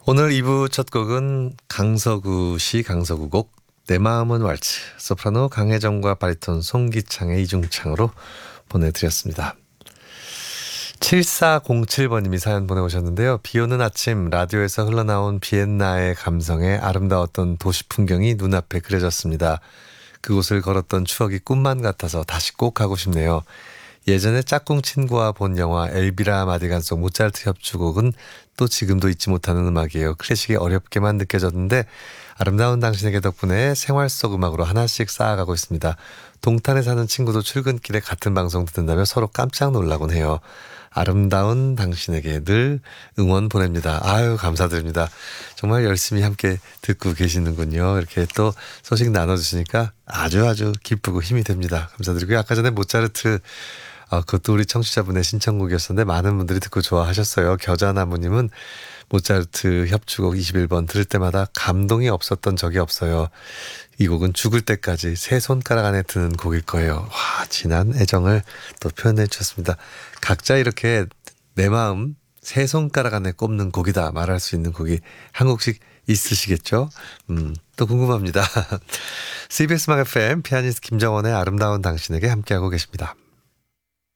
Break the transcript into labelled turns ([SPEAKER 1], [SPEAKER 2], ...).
[SPEAKER 1] 오늘 2부 첫 곡은 강서구 시 강서구 곡 내 마음은 왈츠, 소프라노 강혜정과 바리톤 송기창의 이중창으로 보내드렸습니다. 7407번님이 사연 보내오셨는데요. 비 오는 아침 라디오에서 흘러나온 비엔나의 감성에 아름다웠던 도시 풍경이 눈앞에 그려졌습니다. 그곳을 걸었던 추억이 꿈만 같아서 다시 꼭 가고 싶네요. 예전에 짝꿍 친구와 본 영화 엘비라 마디간 속 모차르트 협주곡은 또 지금도 잊지 못하는 음악이에요. 클래식이 어렵게만 느껴졌는데 아름다운 당신에게 덕분에 생활 속 음악으로 하나씩 쌓아가고 있습니다. 동탄에 사는 친구도 출근길에 같은 방송 듣는다며 서로 깜짝 놀라곤 해요. 아름다운 당신에게 늘 응원 보냅니다. 아유, 감사드립니다. 정말 열심히 함께 듣고 계시는군요. 이렇게 또 소식 나눠주시니까 아주 기쁘고 힘이 됩니다. 감사드리고요. 아까 전에 모차르트 그것도 우리 청취자분의 신청곡이었었는데 많은 분들이 듣고 좋아하셨어요. 겨자나무님은 모차르트 협주곡 21번 들을 때마다 감동이 없었던 적이 없어요. 이 곡은 죽을 때까지 세 손가락 안에 드는 곡일 거예요. 와, 진한 애정을 또 표현해 주셨습니다. 각자 이렇게 내 마음 세 손가락 안에 꼽는 곡이다 말할 수 있는 곡이 한 곡씩 있으시겠죠? 또 궁금합니다. CBS 음악 FM 피아니스트 김정원의 아름다운 당신에게 함께하고 계십니다.